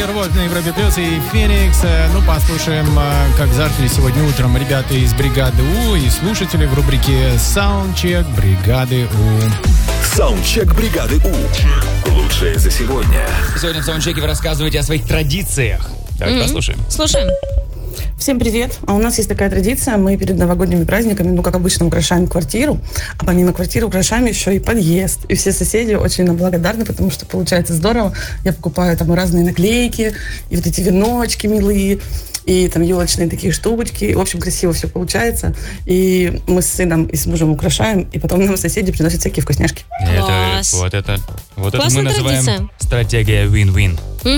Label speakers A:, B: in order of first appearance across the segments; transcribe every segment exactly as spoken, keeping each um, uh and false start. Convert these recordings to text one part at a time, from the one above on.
A: вот на Европе Плюс и Феникс. Ну, послушаем, как зажгли сегодня утром ребята из бригады У и слушатели в рубрике «Саундчек бригады У».
B: Саундчек бригады У. Лучшее за сегодня.
C: Сегодня в саундчеке вы рассказываете о своих традициях. Давайте mm-hmm. послушаем.
D: Слушаем.
E: Всем привет! А у нас есть такая традиция, мы перед новогодними праздниками, ну, как обычно, украшаем квартиру, а помимо квартиры украшаем еще и подъезд. И все соседи очень нам благодарны, потому что получается здорово. Я покупаю там разные наклейки, и вот эти веночки милые, и там елочные такие штучки. В общем, красиво все получается. И мы с сыном и с мужем украшаем, и потом нам соседи приносят всякие вкусняшки.
C: Это, вот это, вот это мы называем
D: традиция.
C: Стратегия win-win.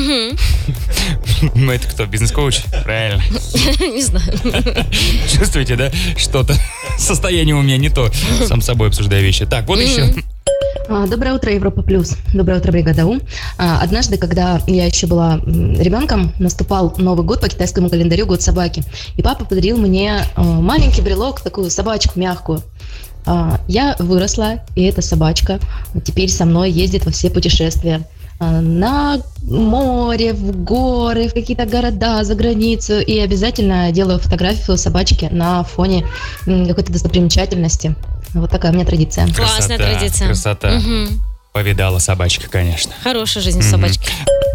D: Угу.
C: Мы это кто, бизнес-коуч? Правильно.
D: Не знаю.
C: Чувствуете, да? Что-то состояние у меня не то. Сам с собой обсуждаю вещи. Так, вот еще.
F: Доброе утро, Европа Плюс. Доброе утро, бригада У. Однажды, когда я еще была ребенком, наступал Новый год по китайскому календарю, год собаки. И папа подарил мне маленький брелок, такую собачку мягкую. Я выросла, и эта собачка теперь со мной ездит во все путешествия. На море, в горы, в какие-то города, за границу. И обязательно делаю фотографию собачки на фоне какой-то достопримечательности. Вот такая у меня традиция.
D: Классная
C: Красота,
D: традиция.
C: Красота.
D: Угу.
C: Повидала собачка, конечно.
D: Хорошая жизнь
C: Мгм.
D: собачки.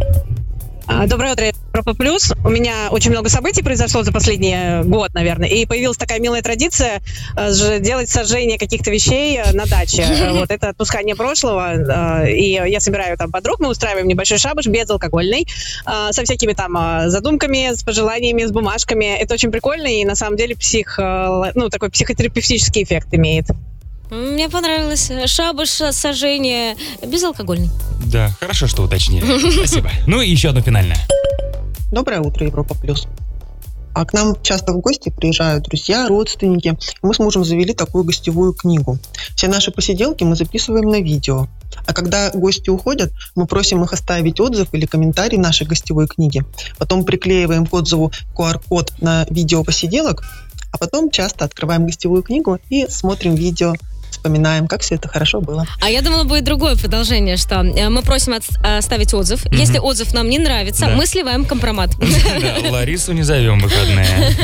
G: Доброе утро, Европа Плюс. У меня очень много событий произошло за последний год, наверное, и появилась такая милая традиция э, делать сожжение каких-то вещей э, на даче. Э, Вот это отпускание прошлого, э, и я собираю там подруг, мы устраиваем небольшой шабаш безалкогольный, э, со всякими там э, задумками, с пожеланиями, с бумажками. Это очень прикольно и на самом деле псих, э, ну, такой психотерапевтический эффект имеет.
D: Мне понравилось. Шабаш, сожжение, безалкогольный.
C: Да, хорошо, что уточнили. Спасибо. Ну и еще одно финальное.
H: Доброе утро, Европа Плюс. А к нам часто в гости приезжают друзья, родственники. Мы с мужем завели такую гостевую книгу. Все наши посиделки мы записываем на видео. А когда гости уходят, мы просим их оставить отзыв или комментарий нашей гостевой книги. Потом приклеиваем к отзыву ку ар-код на видео посиделок, а потом часто открываем гостевую книгу и смотрим видео, вспоминаем, как все это хорошо было.
D: А я думала, будет другое продолжение, что э, мы просим от- оставить отзыв. Если отзыв нам не нравится,
C: Да.
D: мы сливаем компромат.
C: Да, Ларису не зовем в выходные.